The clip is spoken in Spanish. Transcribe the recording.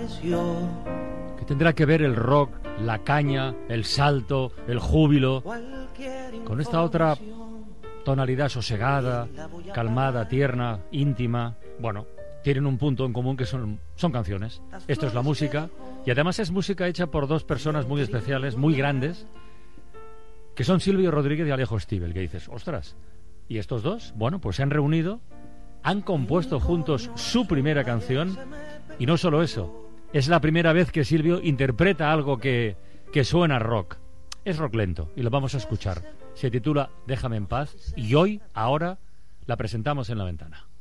¿Qué tendrá que ver el rock, la caña, el salto, el júbilo, con esta otra tonalidad sosegada, calmada, tierna, íntima? Bueno, tienen un punto en común que son canciones. Esto es la música, y además es música hecha por dos personas muy especiales, muy grandes, que son Silvio Rodríguez y Alejo Stivel, que dices, ostras, ¿y estos dos? Bueno, pues se han reunido, han compuesto juntos su primera canción, y no solo eso, es la primera vez que Silvio interpreta algo que suena rock. Es rock lento, y lo vamos a escuchar. Se titula Déjame en paz, y hoy, ahora, la presentamos en La Ventana.